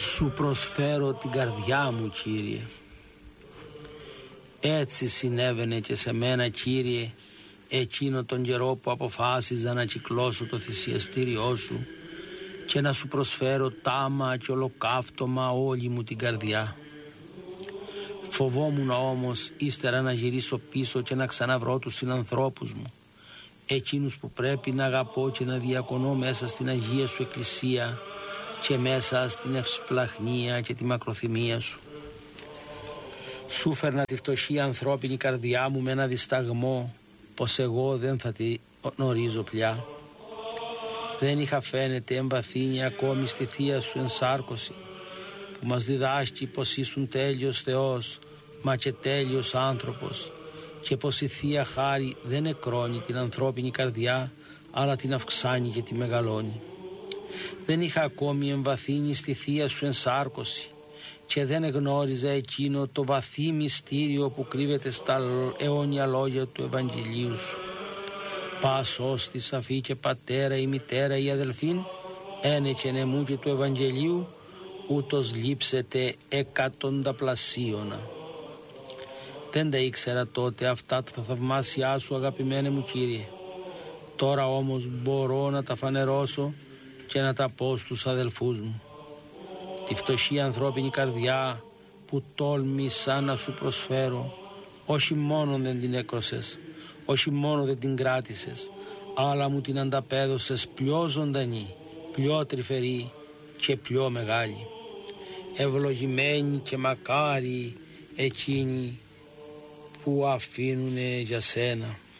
Σου προσφέρω την καρδιά μου, Κύριε. Έτσι συνέβαινε και σε μένα, Κύριε, εκείνο τον καιρό που αποφάσιζα να κυκλώσω το θυσιαστήριό Σου και να Σου προσφέρω τάμα και ολοκαύτωμα όλη μου την καρδιά. Φοβόμουν όμως ύστερα να γυρίσω πίσω και να ξαναβρω τους συνανθρώπους μου, εκείνους που πρέπει να αγαπώ και να διακονώ μέσα στην Αγία Σου Εκκλησία και μέσα στην ευσπλαχνία και τη μακροθυμία Σου. Σου φέρνα τη φτωχή ανθρώπινη καρδιά μου με ένα δισταγμό πως εγώ δεν θα τη γνωρίζω πια. Δεν είχα φαίνεται εμβαθύνει ακόμη στη Θεία Σου ενσάρκωση που μας διδάσκει πως ήσουν τέλειος Θεός μα και τέλειος άνθρωπος και πως η Θεία Χάρη δεν εκρώνει την ανθρώπινη καρδιά αλλά την αυξάνει και τη μεγαλώνει. Δεν είχα ακόμη εμβαθύνει στη Θεία Σου ενσάρκωση και δεν εγνώριζα εκείνο το βαθύ μυστήριο που κρύβεται στα αιώνια λόγια του Ευαγγελίου Σου. Πας ώστι σαφή και πατέρα ή μητέρα ή αδελφήν, ένε και νεμού και του Ευαγγελίου, ούτως λείψετε εκατονταπλασίωνα. Δεν τα ήξερα τότε αυτά τα θαυμάσια Σου, αγαπημένε μου Κύριε. Τώρα όμως μπορώ να τα φανερώσω και να τα πω στους αδελφούς μου. Τη φτωχή ανθρώπινη καρδιά που τόλμησα να Σου προσφέρω, όχι μόνο δεν την έκρωσες, όχι μόνο δεν την κράτησες, αλλά μου την ανταπέδωσες πιο ζωντανή, πιο τρυφερή και πιο μεγάλη. Ευλογημένοι και μακάρι εκείνοι που αφήνουνε για Σένα.